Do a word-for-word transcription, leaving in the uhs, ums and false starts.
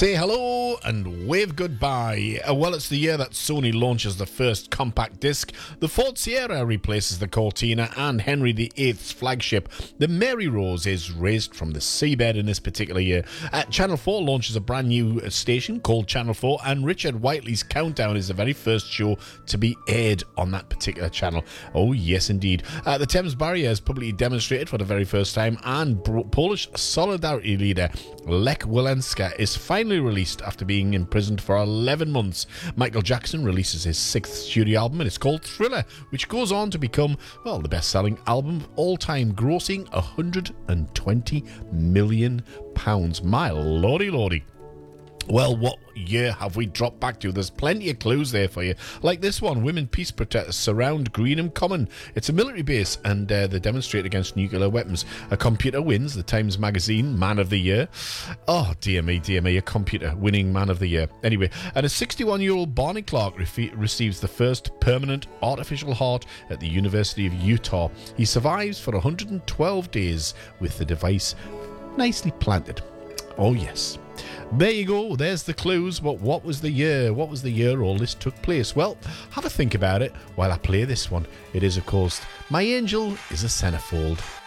Say hello and wave goodbye. Uh, well, it's the year that Sony launches the first compact disc. The Ford Sierra replaces the Cortina, and Henry the eighth's flagship, the Mary Rose, is raised from the seabed in this particular year. Uh, Channel four launches a brand new station called Channel four, and Richard Whiteley's Countdown is the very first show to be aired on that particular channel. Oh, yes, indeed. Uh, the Thames Barrier is publicly demonstrated for the very first time, and Bro- Polish Solidarity leader Lech Walesa is finally released after being imprisoned for eleven months. Michael Jackson releases his sixth studio album, and it's called Thriller, which goes on to become, well, the best-selling album of all time, grossing one hundred twenty million pounds. My lordy lordy. Well, what year have we dropped back to? There's plenty of clues there for you. Like this one, women peace protesters surround Greenham Common. It's a military base, and uh, they demonstrate against nuclear weapons. A computer wins the Times Magazine Man of the Year. Oh, dear me, dear me, a computer winning Man of the Year. Anyway, and a sixty-one-year-old Barney Clark re- receives the first permanent artificial heart at the University of Utah. He survives for one hundred twelve days with the device nicely planted. Oh, yes. There you go, there's the clues. But what was the year? What was the year all this took place? Well, have a think about it while I play this one. It is, of course, My Angel is a Centerfold.